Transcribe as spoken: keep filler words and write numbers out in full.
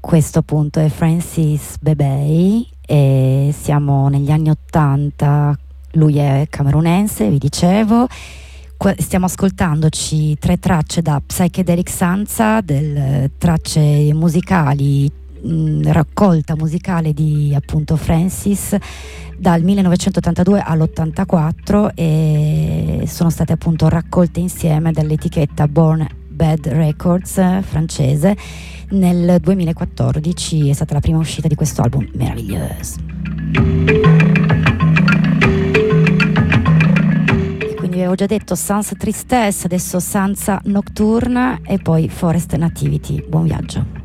Questo appunto è Francis Bebey e siamo negli anni ottanta, lui è camerunense, vi dicevo. Stiamo ascoltandoci tre tracce da Psychedelic Sansa, del tracce musicali, mh, raccolta musicale di appunto Francis dal millenovecentottantadue all'ottantaquattro, e sono state appunto raccolte insieme dall'etichetta Born Bad Records francese. Nel duemilaquattordici è stata la prima uscita di questo album meraviglioso. E quindi avevo già detto Sans Tristesse, adesso Sansa Nocturne e poi Forest Nativity. Buon viaggio.